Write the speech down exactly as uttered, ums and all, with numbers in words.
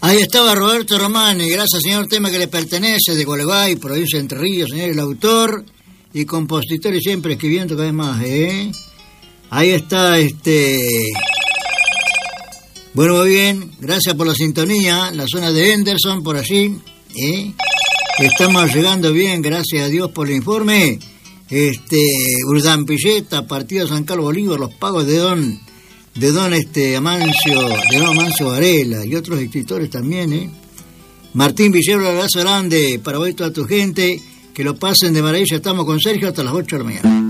Ahí estaba Roberto Romani, gracias señor, tema que le pertenece, de Gualeguay, provincia de Entre Ríos, señor, el autor y compositor y siempre escribiendo cada vez más, ¿eh? Ahí está, este... Bueno, muy bien, gracias por la sintonía, la zona de Henderson, por allí, ¿eh? Estamos llegando bien, gracias a Dios por el informe. Este, Urdampilleta, Partido San Carlos Bolívar, los pagos de don... de don este Amancio, de don Amancio Varela y otros escritores también, ¿eh? Martín Villero, un abrazo grande para hoy toda tu gente, que lo pasen de maravilla, estamos con Sergio hasta las ocho de la mañana.